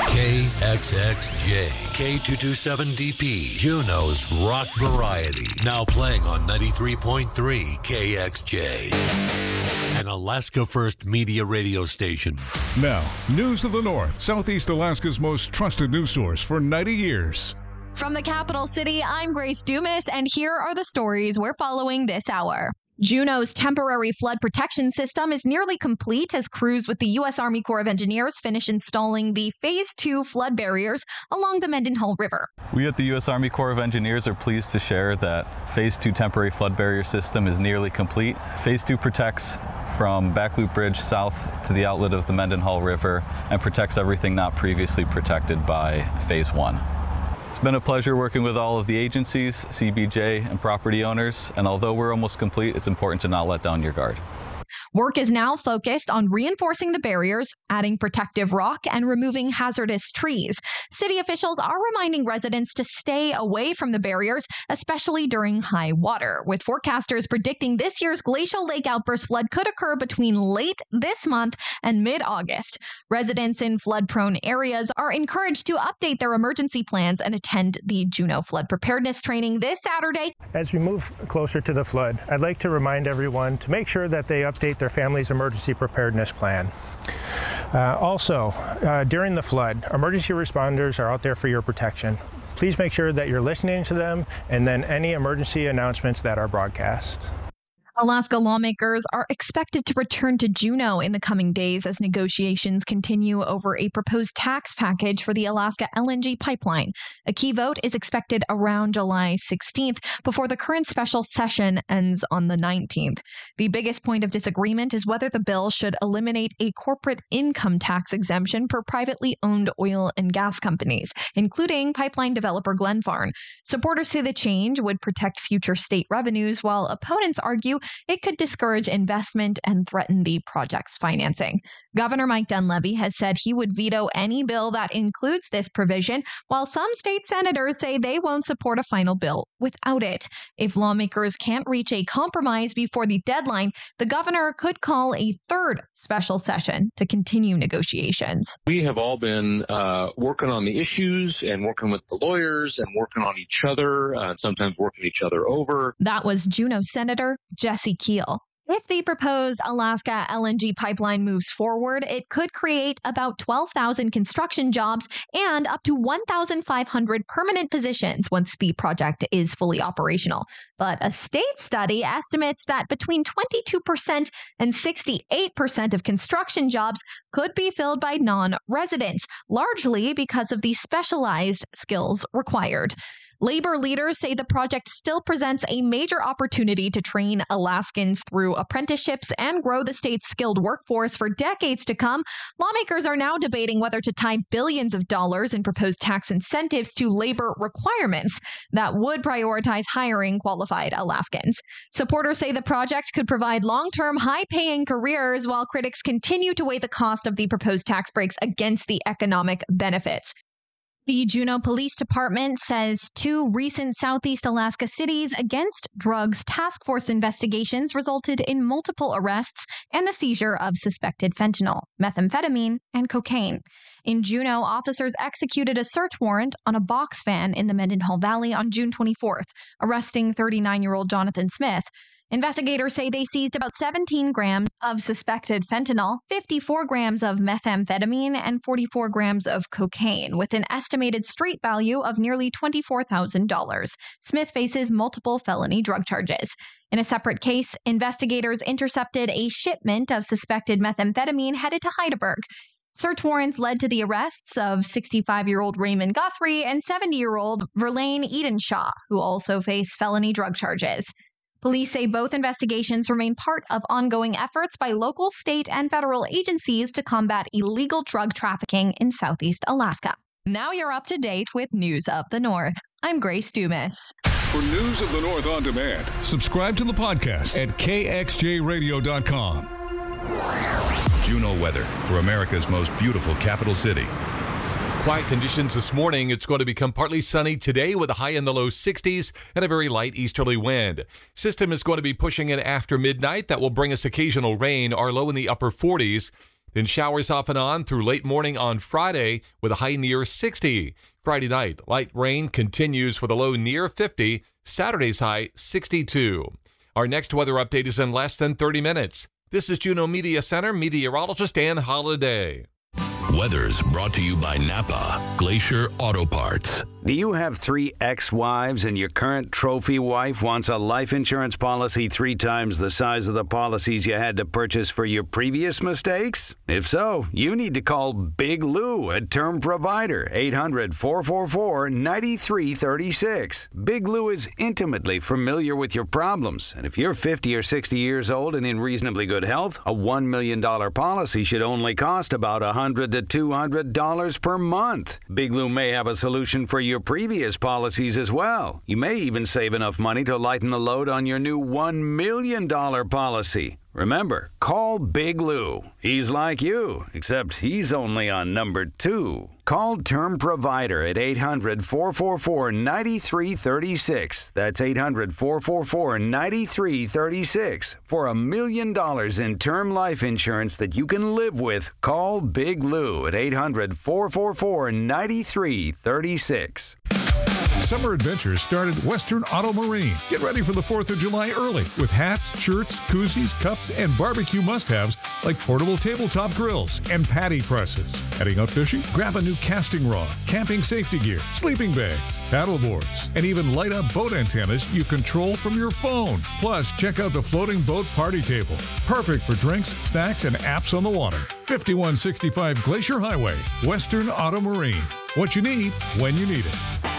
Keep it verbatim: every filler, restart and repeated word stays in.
K X X J, K two twenty-seven D P, Juneau's rock variety. Now playing on ninety-three point three K X J. An Alaska First Media radio station. Now, News of the North, Southeast Alaska's most trusted news source for ninety years. From the capital city, I'm Grace Dumas, and here are the stories we're following this hour. Juneau's temporary flood protection system is nearly complete as crews with the U S Army Corps of Engineers finish installing the Phase two flood barriers along the Mendenhall River. We at the U S Army Corps of Engineers are pleased to share that Phase two temporary flood barrier system is nearly complete. Phase two protects from Backloop Bridge south to the outlet of the Mendenhall River and protects everything not previously protected by Phase one. It's been a pleasure working with all of the agencies, C B J, and property owners, and although we're almost complete, it's important to not let down your guard. Work is now focused on reinforcing the barriers, adding protective rock, and removing hazardous trees. City officials are reminding residents to stay away from the barriers, especially during high water, with forecasters predicting this year's glacial lake outburst flood could occur between late this month and mid-August. Residents in flood-prone areas are encouraged to update their emergency plans and attend the Juneau Flood Preparedness Training this Saturday. As we move closer to the flood, I'd like to remind everyone to make sure that they update their family's emergency preparedness plan. Uh, also, uh, during the flood, emergency responders are out there for your protection. Please make sure that you're listening to them and then any emergency announcements that are broadcast. Alaska lawmakers are expected to return to Juneau in the coming days as negotiations continue over a proposed tax package for the Alaska L N G pipeline. A key vote is expected around July sixteenth before the current special session ends on the nineteenth. The biggest point of disagreement is whether the bill should eliminate a corporate income tax exemption for privately owned oil and gas companies, including pipeline developer Glenfarne. Supporters say the change would protect future state revenues, while opponents argue it could discourage investment and threaten the project's financing. Governor Mike Dunleavy has said he would veto any bill that includes this provision, while some state senators say they won't support a final bill without it. If lawmakers can't reach a compromise before the deadline, the governor could call a third special session to continue negotiations. We have all been uh, working on the issues and working with the lawyers and working on each other, uh, and sometimes working each other over. That was Juneau Senator Jesse Keel. If the proposed Alaska L N G pipeline moves forward, it could create about twelve thousand construction jobs and up to one thousand five hundred permanent positions once the project is fully operational. But a state study estimates that between twenty-two percent and sixty-eight percent of construction jobs could be filled by non-residents, largely because of the specialized skills required. Labor leaders say the project still presents a major opportunity to train Alaskans through apprenticeships and grow the state's skilled workforce for decades to come. Lawmakers are now debating whether to tie billions of dollars in proposed tax incentives to labor requirements that would prioritize hiring qualified Alaskans. Supporters say the project could provide long-term, high-paying careers, while critics continue to weigh the cost of the proposed tax breaks against the economic benefits. The Juneau Police Department says two recent Southeast Alaska cities against drugs task force investigations resulted in multiple arrests and the seizure of suspected fentanyl, methamphetamine, and cocaine. In Juneau, officers executed a search warrant on a box van in the Mendenhall Valley on June twenty-fourth, arresting thirty-nine-year-old Jonathan Smith. Investigators say they seized about seventeen grams of suspected fentanyl, fifty-four grams of methamphetamine, and forty-four grams of cocaine, with an estimated street value of nearly twenty-four thousand dollars. Smith faces multiple felony drug charges. In a separate case, investigators intercepted a shipment of suspected methamphetamine headed to Heidelberg. Search warrants led to the arrests of sixty-five-year-old Raymond Guthrie and seventy-year-old Verlaine Edenshaw, who also face felony drug charges. Police say both investigations remain part of ongoing efforts by local, state, and federal agencies to combat illegal drug trafficking in Southeast Alaska. Now you're up to date with News of the North. I'm Grace Dumas. For News of the North on demand, subscribe to the podcast at K X J radio dot com. Juneau weather for America's most beautiful capital city. Quiet conditions this morning. It's going to become partly sunny today with a high in the low sixties and a very light easterly wind. System is going to be pushing in after midnight. That will bring us occasional rain. Our low in the upper forties. Then showers off and on through late morning on Friday with a high near sixty. Friday night, light rain continues with a low near fifty. Saturday's high sixty-two. Our next weather update is in less than thirty minutes. This is Juneau Media Center meteorologist Ann Holiday. Weather's brought to you by Napa, Glacier Auto Parts. Do you have three ex-wives and your current trophy wife wants a life insurance policy three times the size of the policies you had to purchase for your previous mistakes? If so, you need to call Big Lou at Term Provider, eight hundred, four four four, nine three three six. Big Lou is intimately familiar with your problems, and if you're fifty or sixty years old and in reasonably good health, a one million dollars policy should only cost about one hundred to two hundred dollars per month. Big Lou may have a solution for your previous policies as well. You may even save enough money to lighten the load on your new one million dollars policy. Remember, call Big Lou. He's like you, except he's only on number two. Call Term Provider at eight hundred, four four four, nine three three six. That's eight hundred, four four four, nine three three six. For a million dollars in term life insurance that you can live with, call Big Lou at eight hundred, four four four, nine three three six. Summer adventures start at Western Auto Marine. Get ready for the fourth of July early with hats, shirts, koozies, cups, and barbecue must-haves like portable tabletop grills and patty presses. Heading out fishing? Grab a new casting rod, camping safety gear, sleeping bags, paddle boards, and even light-up boat antennas you control from your phone. Plus, check out the floating boat party table. Perfect for drinks, snacks, and apps on the water. fifty-one sixty-five Glacier Highway, Western Auto Marine. What you need, when you need it.